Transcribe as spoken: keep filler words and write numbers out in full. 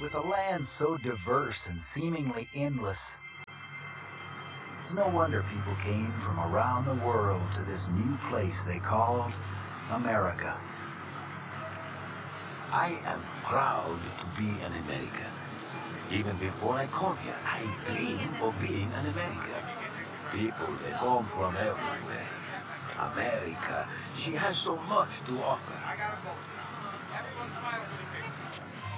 With a land so diverse and seemingly endless, it's no wonder people came from around the world to this new place they called America. I am proud to be an American. Even before I come here, I dream of being an American. People, they come from everywhere. America, she has so much to offer. I got a vote. Everyone smile for the picture.